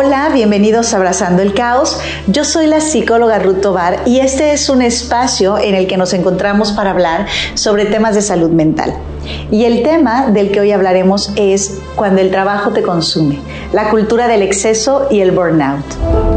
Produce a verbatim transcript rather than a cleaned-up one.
Hola, bienvenidos a Abrazando el Caos. Yo soy la psicóloga Ruth Tovar y este es un espacio en el que nos encontramos para hablar sobre temas de salud mental. Y el tema del que hoy hablaremos es cuando el trabajo te consume, la cultura del exceso y el burnout.